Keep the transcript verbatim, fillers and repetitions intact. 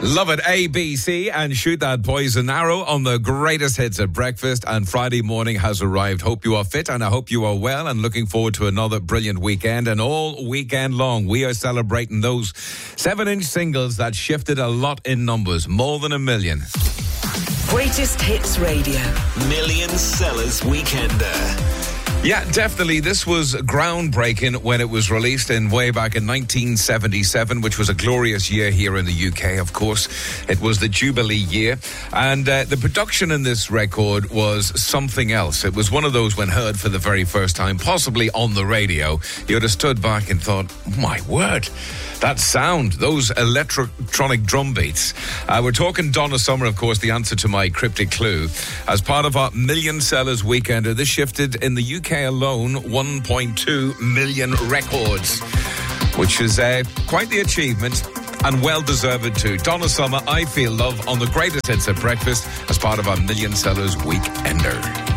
Love it, A B C, and Shoot That Poison Arrow on the greatest hits at breakfast. And Friday morning has arrived. Hope you are fit and I hope you are well and looking forward to another brilliant weekend. And all weekend long, we are celebrating those seven-inch singles that shifted a lot in numbers, more than a million. Greatest Hits Radio. Million Sellers Weekender. Yeah, definitely. This was groundbreaking when it was released in way back in nineteen seventy-seven, which was a glorious year here in the U K, of course. It was the Jubilee year. And uh, the production in this record was something else. It was one of those when heard for the very first time, possibly on the radio, you would have stood back and thought, my word, that sound, those electronic drum beats. Uh, we're talking Donna Summer, of course, the answer to my cryptic clue. As part of our Million Sellers Weekender, this shifted in the U K alone one point two million records, which is uh, quite the achievement and well-deserved too. Donna Summer, I Feel Love on the greatest hits at breakfast as part of our Million Sellers Weekender.